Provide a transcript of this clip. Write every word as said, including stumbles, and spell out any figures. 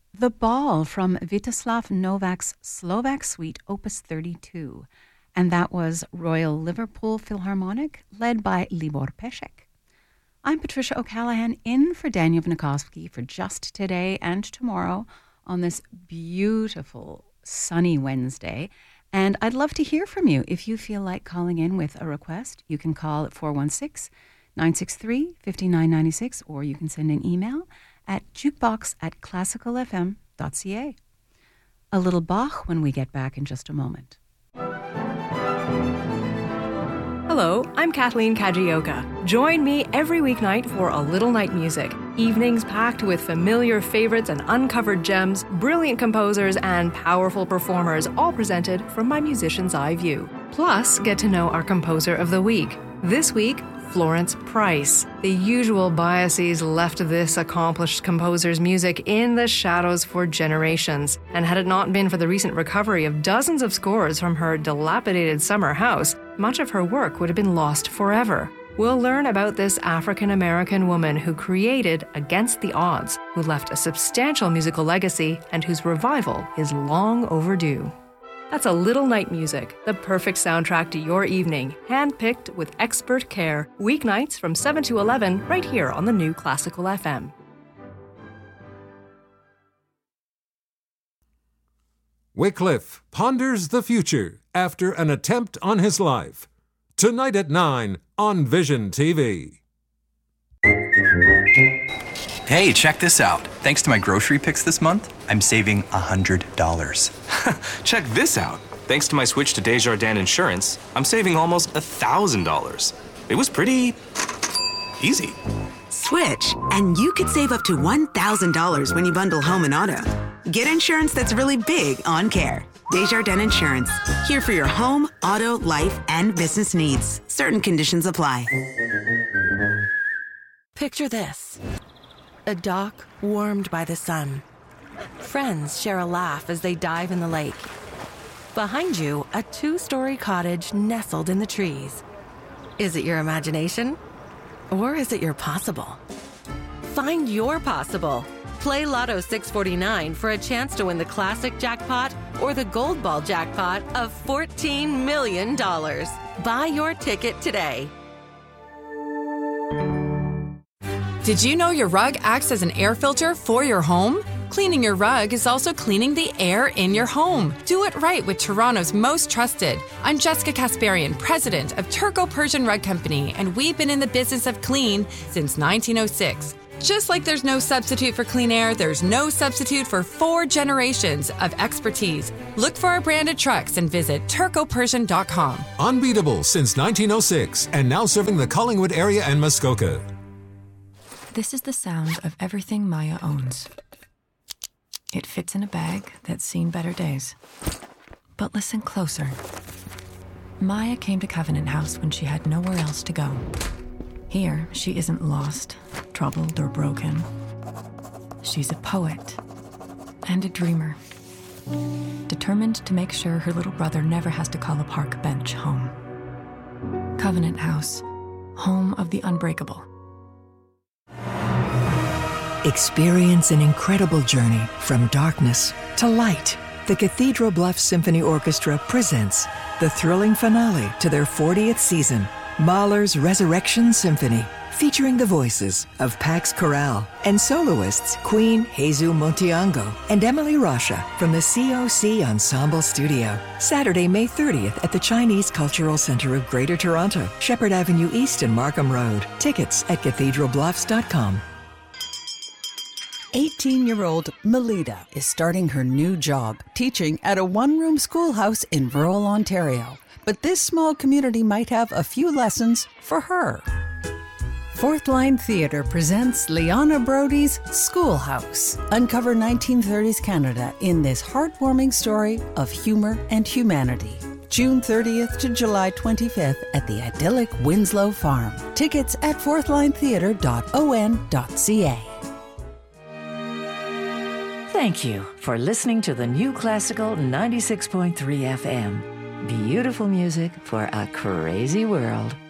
The Ball from Vítězslav Novak's Slovak Suite, Opus thirty-two. And that was Royal Liverpool Philharmonic, led by Libor Pesek. I'm Patricia O'Callaghan, in for Daniel Vnukovsky for just today and tomorrow on this beautiful sunny Wednesday. And I'd love to hear from you. If you feel like calling in with a request, you can call at four one six, nine six three, five nine nine six, or you can send an email at jukebox at classical f m dot c a. A little Bach when we get back in just a moment. Hello, I'm Kathleen Kajioka. Join me every weeknight for A Little Night Music. Evenings packed with familiar favorites and uncovered gems, brilliant composers, and powerful performers, all presented from my musician's eye view. Plus, get to know our composer of the week. This week, Florence Price. The usual biases left this accomplished composer's music in the shadows for generations. And had it not been for the recent recovery of dozens of scores from her dilapidated summer house, much of her work would have been lost forever. We'll learn about this African-American woman who created Against the Odds, who left a substantial musical legacy and whose revival is long overdue. That's A Little Night Music, the perfect soundtrack to your evening, handpicked with expert care, weeknights from seven to eleven, right here on the new Classical F M. Wycliffe ponders the future after an attempt on his life. Tonight at nine on Vision T V. Hey, check this out. Thanks to my grocery picks this month, I'm saving one hundred dollars. Check this out. Thanks to my switch to Desjardins Insurance, I'm saving almost one thousand dollars. It was pretty easy. Switch, and you could save up to one thousand dollars when you bundle home and auto. Get insurance that's really big on care. Desjardins Insurance, here for your home, auto, life, and business needs. Certain conditions apply. Picture this. A dock warmed by the sun. Friends share a laugh as they dive in the lake. Behind you, a two-story cottage nestled in the trees. Is it your imagination? Or is it your possible? Find your possible. Play Lotto six forty-nine for a chance to win the classic jackpot or the gold ball jackpot of fourteen million dollars. Buy your ticket today. Did you know your rug acts as an air filter for your home? Cleaning your rug is also cleaning the air in your home. Do it right with Toronto's most trusted. I'm Jessica Kasparian, president of Turco Persian Rug Company, and we've been in the business of clean since nineteen oh six. Just like there's no substitute for clean air, there's no substitute for four generations of expertise. Look for our branded trucks and visit turco persian dot com. Unbeatable since nineteen oh six and now serving the Collingwood area and Muskoka. This is the sound of everything Maya owns. It fits in a bag that's seen better days. But listen closer. Maya came to Covenant House when she had nowhere else to go. Here, she isn't lost, troubled, or broken. She's a poet and a dreamer, determined to make sure her little brother never has to call a park bench home. Covenant House, home of the unbreakable. Experience an incredible journey from darkness to light. The Cathedral Bluffs Symphony Orchestra presents the thrilling finale to their fortieth season, Mahler's Resurrection Symphony, featuring the voices of Pax Chorale and soloists Queen Jesus Montiango and Emily Rasha from the C O C Ensemble Studio. Saturday, May thirtieth at the Chinese Cultural Center of Greater Toronto, Shepherd Avenue East and Markham Road. Tickets at cathedral bluffs dot com. eighteen-year-old Melita is starting her new job, teaching at a one-room schoolhouse in rural Ontario. But this small community might have a few lessons for her. Fourth Line Theatre presents Liana Brody's Schoolhouse. Uncover nineteen thirties Canada in this heartwarming story of humor and humanity. June thirtieth to July twenty-fifth at the idyllic Winslow Farm. Tickets at fourth line theatre dot o n dot c a. Thank you for listening to the New Classical ninety-six point three F M. Beautiful music for a crazy world.